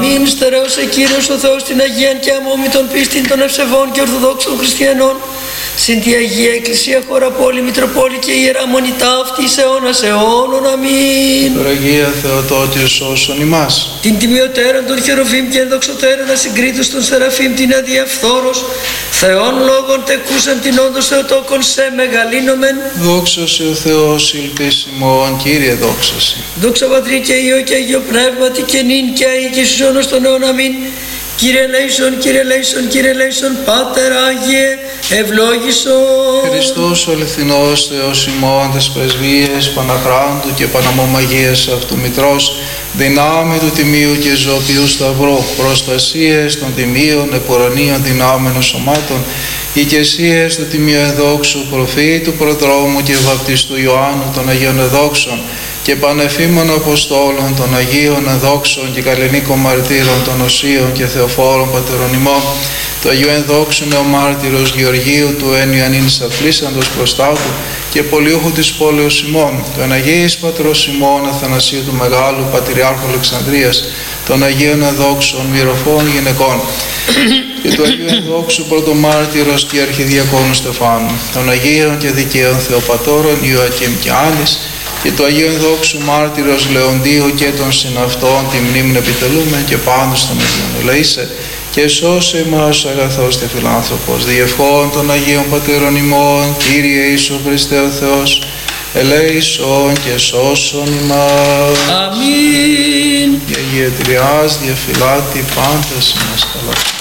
Αμήν. Στερέωσε Κύριος ο Θεός την Αγία και αμόμητον πίστην των ευσεβών και ορθοδόξων χριστιανών. Συν τη Αγία Εκκλησία, χώρα πόλη, Μητροπόλη και Ιερά Μονή ταύτης αιώνας αιώνων. Αμήν. Αγία Θεοτόκε σώσον ημάς. Την τιμιωτέραν των χερουβίμ και ενδοξωτέραν ασυγκρίτως των σεραφείμ την αδιαφθόρος, Θεών λόγων τεκούσαν την όντως Θεοτόκον σε μεγαλύνομεν. Δόξα σε ο Θεός ηλπίσιμον, Κύριε δόξα σε. Δόξα Πατρί και Υιό και Αγίο Πνεύματι και νυν και αεί και στους αιώνας των αιών. Αμήν. Κύριε λέησον, Κύριε λέησον, Κύριε λέησον, Πάτερ Άγιε, ευλόγησον. Χριστός ο αληθινός Θεός ημών, τες πρεσβείες Παναχράντου και Παναμομαγίας αυτού Μητρός, δυνάμει του Τιμίου και Ζωοποιού Σταυρού, προστασίες των Τιμίων επουρανίων δυνάμενων σωμάτων, οικεσίες του Τιμίου Εδόξου Προφήτου Προδρόμου και Βαπτιστού Ιωάννου των Αγίων Εδόξων και πανεφήμων Αποστόλων των Αγίων Εδόξων και καλλινίκων μαρτύρων των Οσίων και Θεοφόρων Πατερών ημών, του Αγίου Ενδόξου Νεομάρτυρος Γεωργίου του Ένιου Ανήνης Αφλήσαντος Προστάτου και Πολιούχου της πόλεως ημών, του Αγίης Πατρός ημών Αθανασίου του Μεγάλου Πατριάρχου Αλεξανδρίας, των Αγίων Εδόξων Μυρωφών Γυναικών και του Αγίου Ενδόξου Πρωτομάρτυρος και Αρχιδιακόνου Στεφάνου, των Αγίων και Δικαίων Θεοπατώρων Ιωακήμ και Άνης και του Αγίου Ενδόξου Μάρτυρος Λεοντίου και των συναυτών τη μνήμην επιτελούμε και πάνω στον Αγίον ελεήσε και σώσε μας αγαθός και φιλάνθρωπος διευχών των Αγίων Πατέρων ημών, Κύριε Ιησού Χριστέ ο Θεός, ελέησον και σώσον ημάς. Αμήν. Η Αγία Τριάς διαφυλάτη πάντας ημάς καλά.